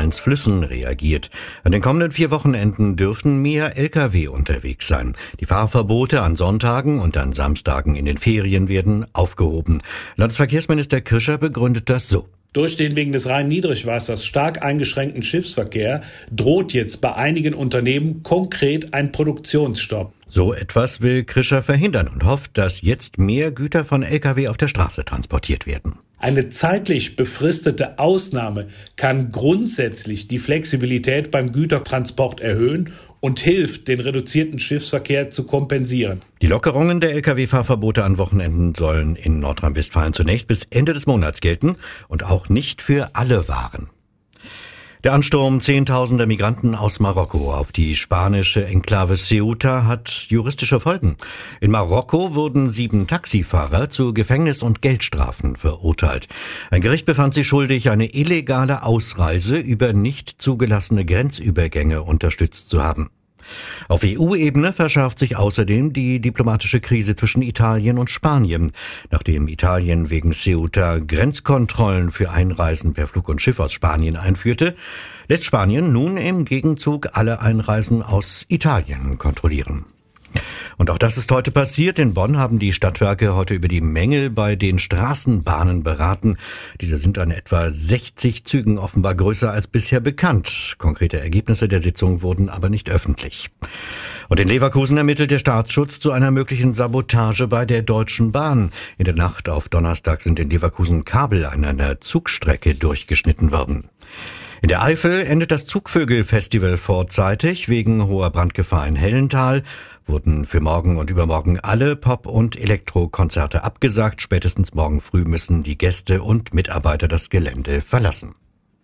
Nordrhein-Westfalens Flüssen reagiert. An den kommenden 4 Wochenenden dürfen mehr Lkw unterwegs sein. Die Fahrverbote an Sonntagen und an Samstagen in den Ferien werden aufgehoben. Landesverkehrsminister Krischer begründet das so. Durch den wegen des Rhein-Niedrigwassers stark eingeschränkten Schiffsverkehr droht jetzt bei einigen Unternehmen konkret ein Produktionsstopp. So etwas will Krischer verhindern und hofft, dass jetzt mehr Güter von Lkw auf der Straße transportiert werden. Eine zeitlich befristete Ausnahme kann grundsätzlich die Flexibilität beim Gütertransport erhöhen und hilft, den reduzierten Schiffsverkehr zu kompensieren. Die Lockerungen der Lkw-Fahrverbote an Wochenenden sollen in Nordrhein-Westfalen zunächst bis Ende des Monats gelten und auch nicht für alle Waren. Der Ansturm Zehntausender Migranten aus Marokko auf die spanische Enklave Ceuta hat juristische Folgen. In Marokko wurden 7 Taxifahrer zu Gefängnis- und Geldstrafen verurteilt. Ein Gericht befand sie schuldig, eine illegale Ausreise über nicht zugelassene Grenzübergänge unterstützt zu haben. Auf EU-Ebene verschärft sich außerdem die diplomatische Krise zwischen Italien und Spanien. Nachdem Italien wegen Ceuta Grenzkontrollen für Einreisen per Flug und Schiff aus Spanien einführte, lässt Spanien nun im Gegenzug alle Einreisen aus Italien kontrollieren. Und auch das ist heute passiert. In Bonn haben die Stadtwerke heute über die Mängel bei den Straßenbahnen beraten. Diese sind an etwa 60 Zügen offenbar größer als bisher bekannt. Konkrete Ergebnisse der Sitzung wurden aber nicht öffentlich. Und in Leverkusen ermittelt der Staatsschutz zu einer möglichen Sabotage bei der Deutschen Bahn. In der Nacht auf Donnerstag sind in Leverkusen Kabel an einer Zugstrecke durchgeschnitten worden. In der Eifel endet das Zugvögel-Festival vorzeitig. Wegen hoher Brandgefahr in Hellental wurden für morgen und übermorgen alle Pop- und Elektrokonzerte abgesagt. Spätestens morgen früh müssen die Gäste und Mitarbeiter das Gelände verlassen.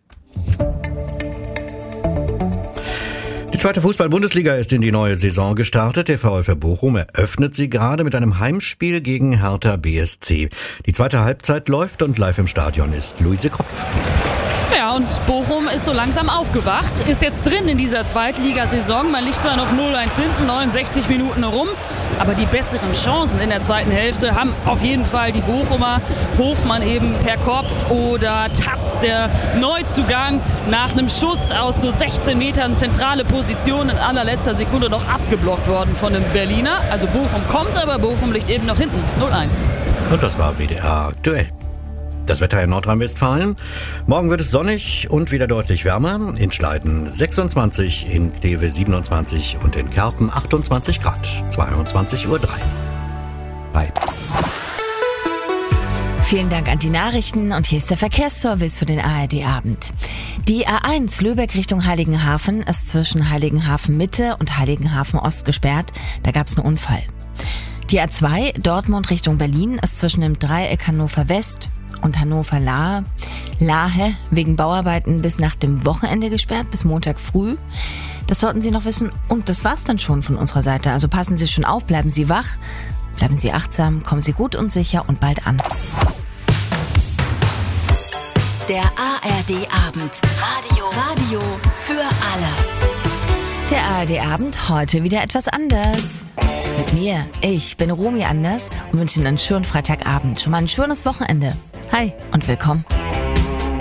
Die 2. Fußball-Bundesliga ist in die neue Saison gestartet. Der VfL Bochum eröffnet sie gerade mit einem Heimspiel gegen Hertha BSC. Die zweite Halbzeit läuft und live im Stadion ist Luise Kropf. Ja, und Bochum ist so langsam aufgewacht, ist jetzt drin in dieser Zweitligasaison. Man liegt zwar noch 0-1 hinten, 69 Minuten herum, aber die besseren Chancen in der zweiten Hälfte haben auf jeden Fall die Bochumer. Hofmann eben per Kopf oder Tatz, der Neuzugang, nach einem Schuss aus so 16 Metern zentrale Position in allerletzter Sekunde noch abgeblockt worden von dem Berliner. Also Bochum kommt, aber Bochum liegt eben noch hinten, 0-1. Und das war WDR aktuell. Das Wetter in Nordrhein-Westfalen. Morgen wird es sonnig und wieder deutlich wärmer. In Schleiden 26, in Kleve 27 und in Kerpen 28 Grad. 22:03 Uhr. Vielen Dank an die Nachrichten und hier ist der Verkehrsservice für den ARD-Abend. Die A1 Lübeck Richtung Heiligenhafen ist zwischen Heiligenhafen Mitte und Heiligenhafen Ost gesperrt. Da gab es einen Unfall. Die A2 Dortmund Richtung Berlin ist zwischen dem Dreieck Hannover West und Hannover-Lahe wegen Bauarbeiten bis nach dem Wochenende gesperrt, bis Montag früh. Das sollten Sie noch wissen und das war's dann schon von unserer Seite. Also passen Sie schon auf, bleiben Sie wach, bleiben Sie achtsam, kommen Sie gut und sicher und bald an. Der ARD-Abend. Radio für alle. Der ARD-Abend heute wieder etwas anders. Mit mir, ich bin Romy Anders und wünsche Ihnen einen schönen Freitagabend. Schon mal ein schönes Wochenende. Hi und willkommen.